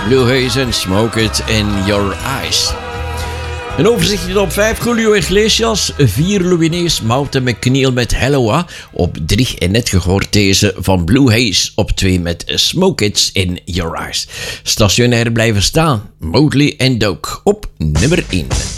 Blue Haze en Smoke It in Your Eyes. Een overzichtje op 5, Julio Iglesias, 4 Louis Mountain McNeil met Helloa, op 3 en net gehoord deze van Blue Haze, op 2 met Smoke It in Your Eyes. Stationair blijven staan, Motley en Doak op nummer 1.